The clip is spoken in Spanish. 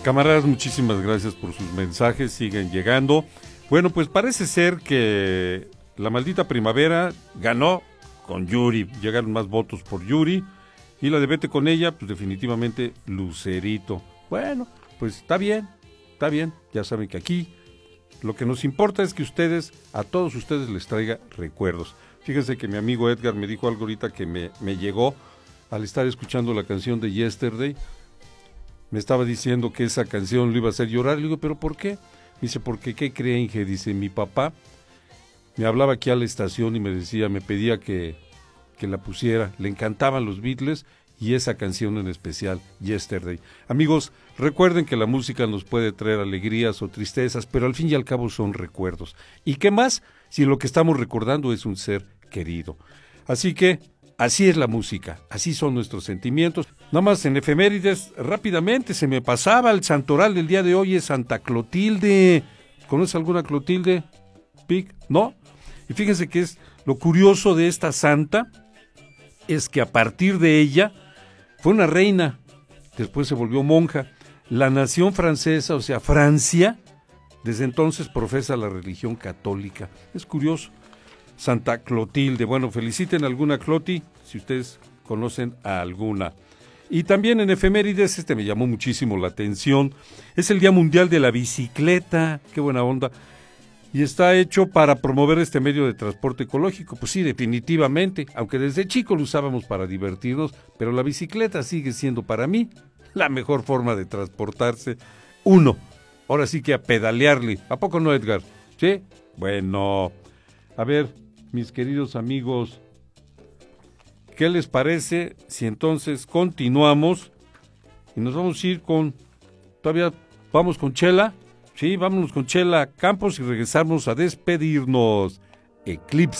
Camaradas, muchísimas gracias por sus mensajes, siguen llegando. Bueno, pues parece ser que la maldita primavera ganó con Yuri, llegaron más votos por Yuri, y la de Vete con ella, pues definitivamente Lucerito. Bueno, pues está bien, ya saben que aquí lo que nos importa es que a todos ustedes les traiga recuerdos. Fíjense que mi amigo Edgar me dijo algo ahorita que me llegó al estar escuchando la canción de Yesterday. Me estaba diciendo que esa canción lo iba a hacer llorar. Le digo, ¿pero por qué? Me dice, porque ¿qué cree, Inge? Dice, mi papá me hablaba aquí a la estación y me pedía que la pusiera. Le encantaban los Beatles y esa canción en especial, Yesterday. Amigos, recuerden que la música nos puede traer alegrías o tristezas, pero al fin y al cabo son recuerdos. ¿Y qué más si lo que estamos recordando es un ser querido? Así que así es la música, así son nuestros sentimientos. Nada más en efemérides, rápidamente se me pasaba el santoral del día de hoy, es Santa Clotilde. ¿Conoces alguna Clotilde? ¿Pic? ¿No? Y fíjense que es lo curioso de esta santa, es que a partir de ella fue una reina, después se volvió monja. La nación francesa, o sea, Francia, desde entonces profesa la religión católica. Es curioso. Santa Clotilde. Bueno, feliciten a alguna Cloti, si ustedes conocen a alguna. Y también en efemérides, me llamó muchísimo la atención, es el Día Mundial de la Bicicleta. Qué buena onda. Y está hecho para promover este medio de transporte ecológico. Pues sí, definitivamente, aunque desde chico lo usábamos para divertirnos, pero la bicicleta sigue siendo para mí la mejor forma de transportarse. Ahora sí que a pedalearle. ¿A poco no, Edgar? ¿Sí? Bueno, a ver, mis queridos amigos, ¿qué les parece si entonces continuamos y nos vamos a ir todavía vamos con Chela? Sí, vámonos con Chela Campos y regresamos a despedirnos. Eclipse.